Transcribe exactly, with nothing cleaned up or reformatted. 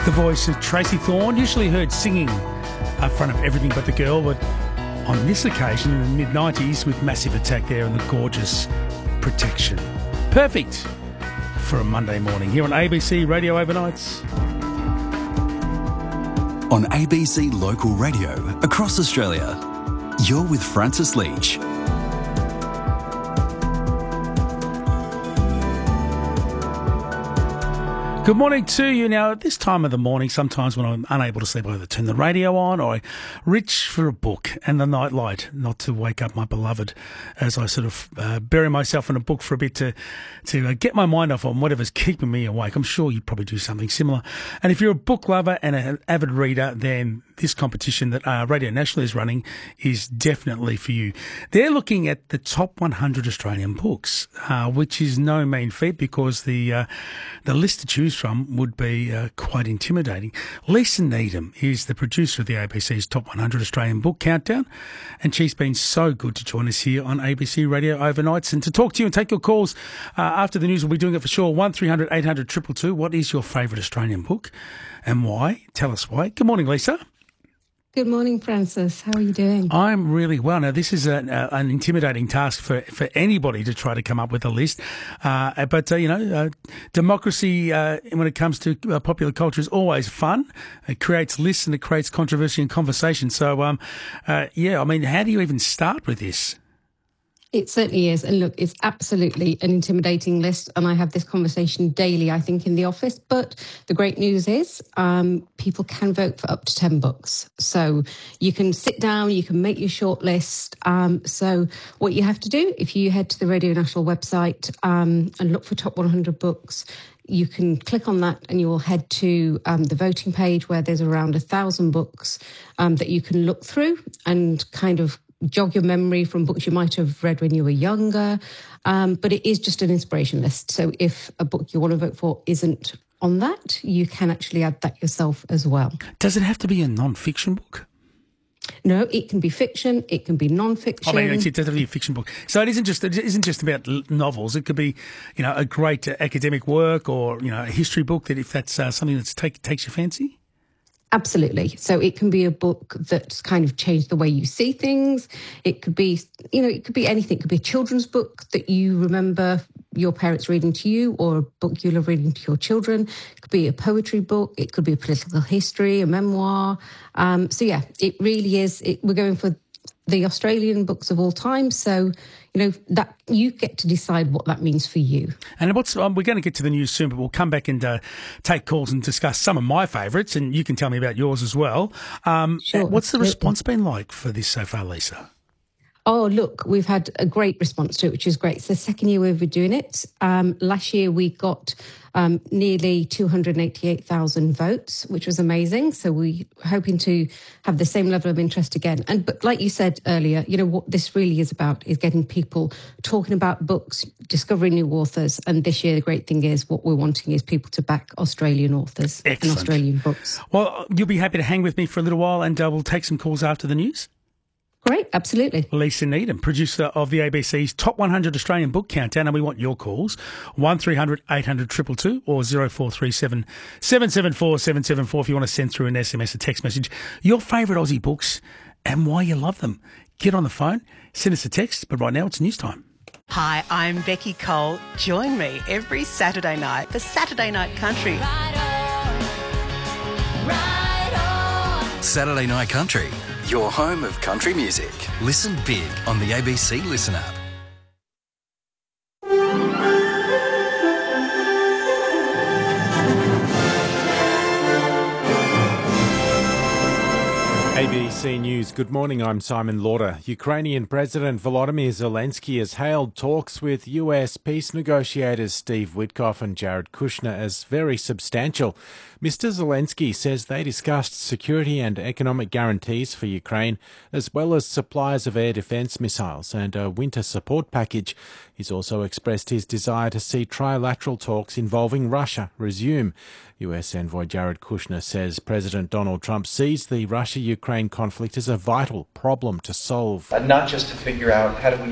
The voice of Tracy Thorn, usually heard singing up front of Everything But the Girl, but on this occasion in the mid nineties with Massive Attack there and the gorgeous Protection. Perfect for a Monday morning here on A B C Radio Overnights. On A B C Local Radio across Australia, you're with Francis Leach. Good morning to you. Now, at this time of the morning, sometimes when I'm unable to sleep, I either turn the radio on or I reach for a book and the nightlight, not to wake up my beloved as I sort of uh, bury myself in a book for a bit to to uh, get my mind off on whatever's keeping me awake. I'm sure you probably do something similar. And if you're a book lover and an avid reader, then this competition that uh, Radio National is running is definitely for you. They're looking at the top one hundred Australian books, uh, which is no mean feat because the uh, the list to choose from would be uh, quite intimidating. Lisa Needham is the producer of the A B C's Top one hundred Australian Book Countdown, and she's been so good to join us here on A B C Radio Overnights and to talk to you and take your calls uh, after the news. We'll be doing it for sure. one three hundred eight hundred two two two. What is your favourite Australian book and why? Tell us why. Good morning, Lisa. Good morning, Francis. How are you doing? I'm really well. Now, this is a, a, an intimidating task for, for anybody to try to come up with a list. Uh, but, uh, you know, uh, democracy uh, when it comes to uh, popular culture is always fun. It creates lists and it creates controversy and conversation. So, um, uh, yeah, I mean, how do you even start with this? It certainly is. And look, it's absolutely an intimidating list. And I have this conversation daily, I think, in the office. But the great news is um, people can vote for up to ten books. So you can sit down, you can make your short list. Um, so what you have to do, if you head to the Radio National website um, and look for top one hundred books, you can click on that and you will head to um, the voting page where there's around a thousand books um, that you can look through and kind of jog your memory from books you might have read when you were younger. Um, but it is just an inspiration list. So if a book you want to vote for isn't on that, you can actually add that yourself as well. Does it have to be a non-fiction book? No, it can be fiction. It can be non-fiction. I mean, it doesn't have to be a fiction book. So it isn't just it isn't just about novels. It could be, you know, a great academic work or, you know, a history book that if that's uh, something that take, takes your fancy. Absolutely. So it can be a book that's kind of changed the way you see things. It could be, you know, it could be anything. It could be a children's book that you remember your parents reading to you or a book you love reading to your children. It could be a poetry book. It could be a political history, a memoir. Um, so, yeah, it really is. It, we're going for the Australian books of all time. So, you know, that you get to decide what that means for you. And what's um, we're going to get to the news soon, but we'll come back and uh, take calls and discuss some of my favourites, and you can tell me about yours as well. Um, sure, what's the absolutely. response been like for this so far, Lisa? Oh, look, we've had a great response to it, which is great. It's the second year we've been doing it. Um, last year we got um, nearly two hundred eighty-eight thousand votes, which was amazing. So we're hoping to have the same level of interest again. And but like you said earlier, you know, what this really is about is getting people talking about books, discovering new authors. And this year, the great thing is what we're wanting is people to back Australian authors Excellent. and Australian books. Well, you'll be happy to hang with me for a little while and uh, we'll take some calls after the news. Great, absolutely. Lisa Needham, producer of the A B C's Top one hundred Australian Book Countdown, and we want your calls, one three hundred eight hundred two two two or zero four three seven seven seven four seven seven four if you want to send through an S M S, a text message, your favourite Aussie books and why you love them. Get on the phone, send us a text, but right now it's news time. Hi, I'm Becky Cole. Join me every Saturday night for Saturday Night Country. Right on, right on. Saturday Night Country, your home of country music. Listen big on the A B C Listen app. A B C News, good morning, I'm Simon Lauder. Ukrainian President Volodymyr Zelensky has hailed talks with U S peace negotiators Steve Witkoff and Jared Kushner as very substantial. Mister Zelensky says they discussed security and economic guarantees for Ukraine, as well as supplies of air defence missiles and a winter support package. He's also expressed his desire to see trilateral talks involving Russia resume. U S envoy Jared Kushner says President Donald Trump sees the Russia-Ukraine conflict as a vital problem to solve. Uh, not just to figure out how do we